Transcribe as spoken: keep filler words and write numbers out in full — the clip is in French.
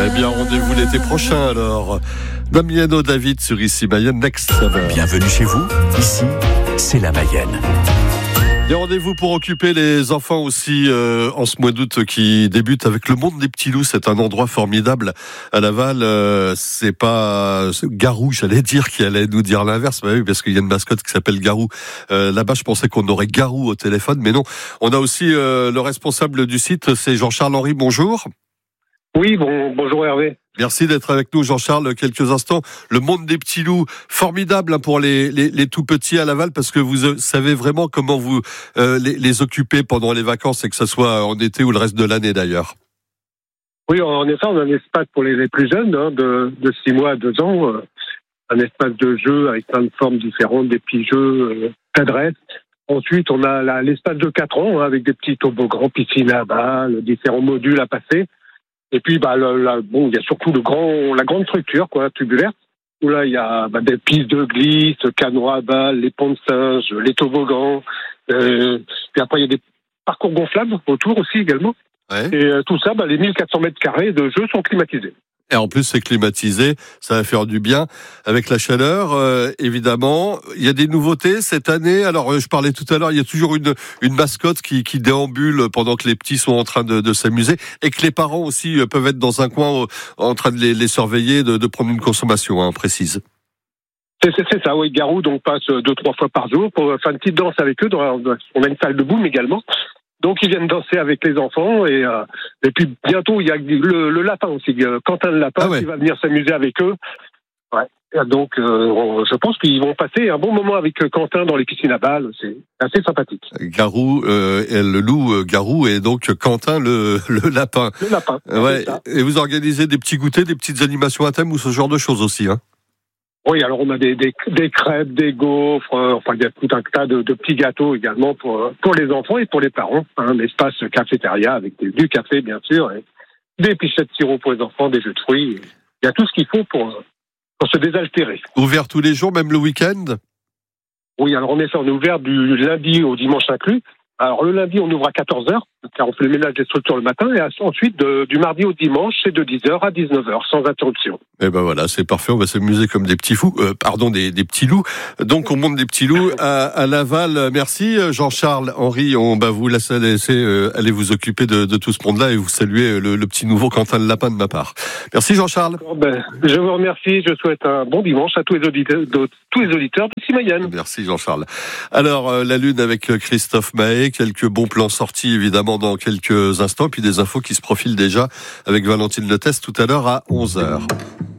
Eh bien, rendez-vous l'été prochain alors. Damiano David sur Ici Mayenne, Next Summer. Bienvenue chez vous, ici, c'est la Mayenne. Des rendez-vous pour occuper les enfants aussi euh, en ce mois d'août qui débute avec le Monde des Petits Loups. C'est un endroit formidable à Laval. Euh, c'est pas Garou, j'allais dire, qui allait nous dire l'inverse. Bah oui, parce qu'il y a une mascotte qui s'appelle Garou. Euh, là-bas, je pensais qu'on aurait Garou au téléphone, mais non. On a aussi euh, le responsable du site, c'est Jean-Charles Henry. Bonjour. Oui, bon, bonjour Hervé. Merci d'être avec nous, Jean-Charles, quelques instants. Le Monde des Petits Loups, formidable pour les, les, les tout petits à Laval, parce que vous savez vraiment comment vous euh, les, les occuper pendant les vacances, et que ce soit en été ou le reste de l'année d'ailleurs. Oui, en effet, on a un espace pour les, les plus jeunes, hein, de, de six mois à deux ans, euh, un espace de jeu avec plein de formes différentes, des petits jeux euh, d'adresse. Ensuite, on a la, l'espace de quatre ans, hein, avec des petits toboggans, piscine à balles, différents modules à passer. Et puis, bah, le, la, bon, il y a surtout le grand, la grande structure, quoi, tubulaire, où là, il y a bah, des pistes de glisse, canots à balles, les ponts de singe, les toboggans. Euh, puis après, il y a des parcours gonflables autour aussi également. Ouais. Et euh, tout ça, bah, les mille quatre cents mètres carrés de jeu sont climatisés. Et en plus, c'est climatisé, ça va faire du bien avec la chaleur, euh, évidemment. Il y a des nouveautés cette année. Alors, je parlais tout à l'heure, il y a toujours une, une mascotte qui, qui déambule pendant que les petits sont en train de, de s'amuser, et que les parents aussi peuvent être dans un coin euh, en train de les, les surveiller, de, de prendre une consommation, hein, précise. C'est, c'est, c'est ça, oui. Garou donc passe deux, trois fois par jour pour faire une petite danse avec eux. Dans, on a une salle de boum également. Donc ils viennent danser avec les enfants et, euh, et puis bientôt il y a le, le lapin aussi, Quentin le lapin, ah ouais, qui va venir s'amuser avec eux. Ouais. Donc euh, on, je pense qu'ils vont passer un bon moment avec Quentin dans les piscines à balles, c'est assez sympathique. Garou, euh, le loup euh, Garou et donc Quentin le, le lapin. Le lapin. Ouais. Et vous organisez des petits goûters, des petites animations à thème ou ce genre de choses aussi, hein? Oui, alors on a des, des, des crêpes, des gaufres, euh, enfin il y a tout un tas de, de petits gâteaux également pour, pour les enfants et pour les parents. Hein, un espace cafétéria avec des, du café bien sûr, et des pichettes de sirop pour les enfants, des jeux de fruits. Il y a tout ce qu'il faut pour, pour se désaltérer. Ouvert tous les jours, même le week-end? Oui, alors en effet, on est ouvert du lundi au dimanche inclus. Alors le lundi, on ouvre à quatorze heures, car on fait le ménage des structures le matin, et ensuite, de, du mardi au dimanche, c'est de dix heures à dix-neuf heures, sans interruption. Eh ben voilà, c'est parfait, on va s'amuser comme des petits fous, euh, pardon, des, des petits loups. Donc on monte des petits loups à, à Laval. Merci Jean-Charles Henry, on va vous laisser, laisser euh, aller vous occuper de, de tout ce monde-là et vous saluer le, le petit nouveau Quentin le lapin de ma part. Merci Jean-Charles. Ben, je vous remercie, je souhaite un bon dimanche à tous les auditeurs, de, tous les auditeurs d'Ici Mayenne. Merci Jean-Charles. Alors euh, la Lune avec Christophe Mahé, quelques bons plans sortis évidemment dans quelques instants, puis des infos qui se profilent déjà avec Valentine Le Test tout à l'heure à onze heures.